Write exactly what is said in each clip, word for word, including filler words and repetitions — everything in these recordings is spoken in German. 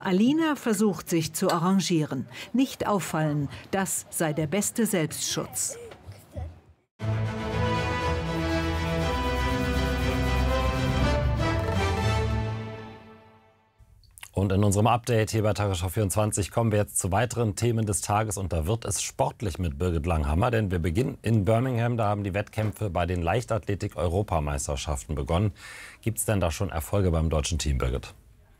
Alina versucht sich zu arrangieren. Nicht auffallen, das sei der beste Selbstschutz. Und in unserem Update hier bei Tagesschau vierundzwanzig kommen wir jetzt zu weiteren Themen des Tages. Und da wird es sportlich mit Birgit Langhammer, denn wir beginnen in Birmingham. Da haben die Wettkämpfe bei den Leichtathletik-Europameisterschaften begonnen. Gibt es denn da schon Erfolge beim deutschen Team, Birgit?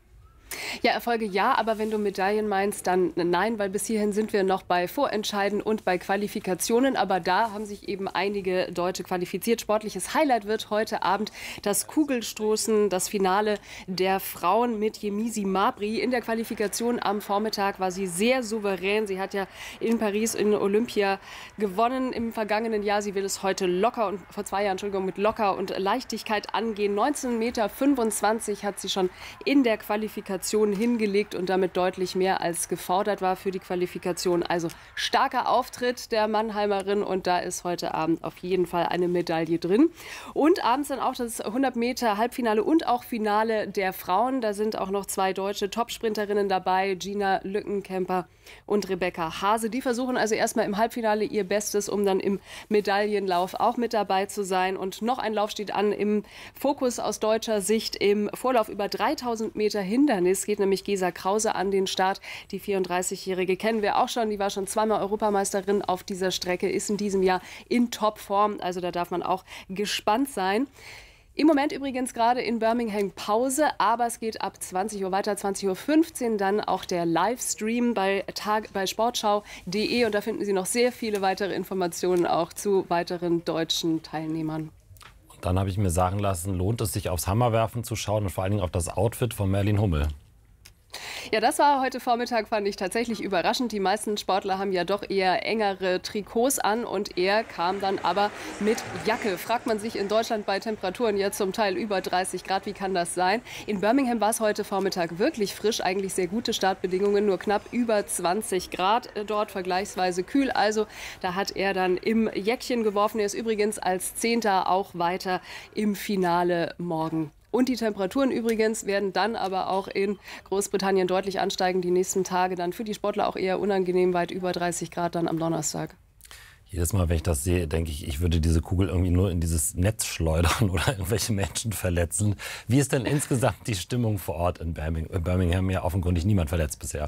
Ja, Erfolge ja, aber wenn du Medaillen meinst, dann nein, weil bis hierhin sind wir noch bei Vorentscheiden und bei Qualifikationen. Aber da haben sich eben einige Deutsche qualifiziert. Sportliches Highlight wird heute Abend das Kugelstoßen, das Finale der Frauen mit Yemisi Mabry. In der Qualifikation am Vormittag war sie sehr souverän. Sie hat ja in Paris in Olympia gewonnen im vergangenen Jahr. Sie will es heute locker und vor zwei Jahren, Entschuldigung, mit locker und Leichtigkeit angehen. neunzehn Komma fünfundzwanzig Meter hat sie schon in der Qualifikation hingelegt und damit deutlich mehr als gefordert war für die Qualifikation. Also starker Auftritt der Mannheimerin und da ist heute Abend auf jeden Fall eine Medaille drin. Und abends dann auch das hundert Meter Halbfinale und auch Finale der Frauen. Da sind auch noch zwei deutsche Topsprinterinnen dabei, Gina Lückenkämper und Rebecca Hase. Die versuchen also erstmal im Halbfinale ihr Bestes, um dann im Medaillenlauf auch mit dabei zu sein. Und noch ein Lauf steht an im Fokus aus deutscher Sicht im Vorlauf über dreitausend Meter Hindernis. Es geht nämlich Gesa Krause an den Start. Die vierunddreißigjährige kennen wir auch schon. Die war schon zweimal Europameisterin auf dieser Strecke, ist in diesem Jahr in Topform. Also da darf man auch gespannt sein. Im Moment übrigens gerade in Birmingham Pause, aber es geht ab zwanzig Uhr weiter, zwanzig Uhr fünfzehn dann auch der Livestream bei, Tag, bei sportschau punkt de und da finden Sie noch sehr viele weitere Informationen auch zu weiteren deutschen Teilnehmern. Dann habe ich mir sagen lassen, lohnt es sich aufs Hammerwerfen zu schauen und vor allen Dingen auf das Outfit von Merlin Hummel. Ja, das war heute Vormittag, fand ich tatsächlich überraschend. Die meisten Sportler haben ja doch eher engere Trikots an und er kam dann aber mit Jacke. Fragt man sich in Deutschland bei Temperaturen ja zum Teil über dreißig Grad, wie kann das sein? In Birmingham war es heute Vormittag wirklich frisch, eigentlich sehr gute Startbedingungen, nur knapp über zwanzig Grad dort, vergleichsweise kühl. Also da hat er dann im Jäckchen geworfen. Er ist übrigens als Zehnter auch weiter im Finale morgen. Und die Temperaturen übrigens werden dann aber auch in Großbritannien deutlich ansteigen. Die nächsten Tage dann für die Sportler auch eher unangenehm, weit über dreißig Grad dann am Donnerstag. Jedes Mal, wenn ich das sehe, denke ich, ich würde diese Kugel irgendwie nur in dieses Netz schleudern oder irgendwelche Menschen verletzen. Wie ist denn insgesamt die Stimmung vor Ort in Birmingham? Ja, offenkundig niemand verletzt bisher.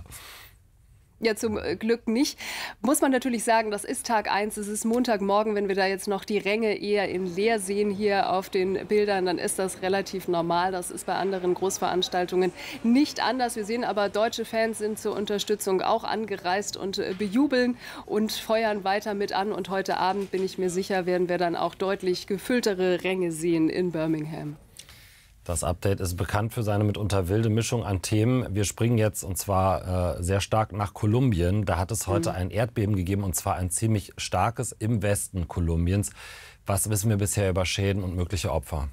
Ja, zum Glück nicht. Muss man natürlich sagen, das ist Tag eins, es ist Montagmorgen. Wenn wir da jetzt noch die Ränge eher in leer sehen hier auf den Bildern, dann ist das relativ normal. Das ist bei anderen Großveranstaltungen nicht anders. Wir sehen aber, deutsche Fans sind zur Unterstützung auch angereist und bejubeln und feuern weiter mit an. Und heute Abend, bin ich mir sicher, werden wir dann auch deutlich gefülltere Ränge sehen in Birmingham. Das Update ist bekannt für seine mitunter wilde Mischung an Themen. Wir springen jetzt und zwar äh, sehr stark nach Kolumbien. Da hat es heute mhm. ein Erdbeben gegeben und zwar ein ziemlich starkes im Westen Kolumbiens. Was wissen wir bisher über Schäden und mögliche Opfer?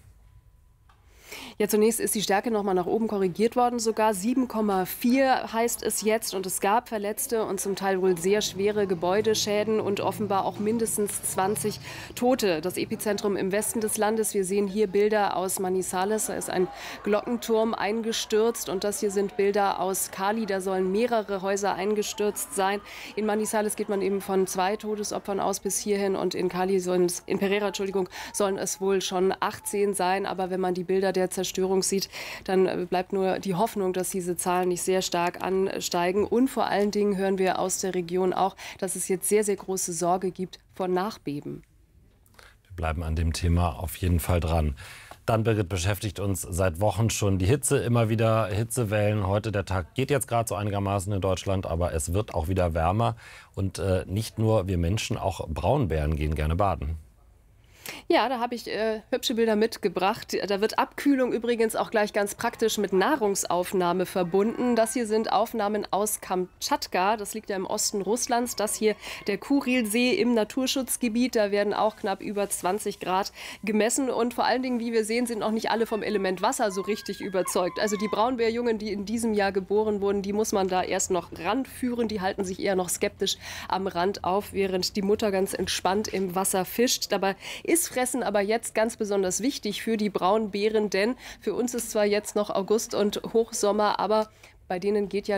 Ja, zunächst ist die Stärke noch mal nach oben korrigiert worden, sogar sieben Komma vier heißt es jetzt. Und es gab Verletzte und zum Teil wohl sehr schwere Gebäudeschäden und offenbar auch mindestens zwanzig Tote. Das Epizentrum im Westen des Landes. Wir sehen hier Bilder aus Manizales. Da ist ein Glockenturm eingestürzt und das hier sind Bilder aus Cali. Da sollen mehrere Häuser eingestürzt sein. In Manizales geht man eben von zwei Todesopfern aus bis hierhin und in Cali sollen es, in Pereira, Entschuldigung, sollen es wohl schon achtzehn sein. Aber wenn man die Bilder der Zerstörung sieht, dann bleibt nur die Hoffnung, dass diese Zahlen nicht sehr stark ansteigen. Und vor allen Dingen hören wir aus der Region auch, dass es jetzt sehr, sehr große Sorge gibt vor Nachbeben. Wir bleiben an dem Thema auf jeden Fall dran. Dann, Birgit, beschäftigt uns seit Wochen schon die Hitze, immer wieder Hitzewellen. Heute, der Tag geht jetzt gerade so einigermaßen in Deutschland, aber es wird auch wieder wärmer. Und äh, nicht nur wir Menschen, auch Braunbären gehen gerne baden. Ja, da habe ich äh, hübsche Bilder mitgebracht. Da wird Abkühlung übrigens auch gleich ganz praktisch mit Nahrungsaufnahme verbunden. Das hier sind Aufnahmen aus Kamtschatka. Das liegt ja im Osten Russlands. Das hier der Kurilsee im Naturschutzgebiet. Da werden auch knapp über zwanzig Grad gemessen. Und vor allen Dingen, wie wir sehen, sind noch nicht alle vom Element Wasser so richtig überzeugt. Also die Braunbärjungen, die in diesem Jahr geboren wurden, die muss man da erst noch ranführen. Die halten sich eher noch skeptisch am Rand auf, während die Mutter ganz entspannt im Wasser fischt. Dabei ist Fressen aber jetzt ganz besonders wichtig für die Braunbären, denn für uns ist zwar jetzt noch August und Hochsommer, aber bei denen geht ja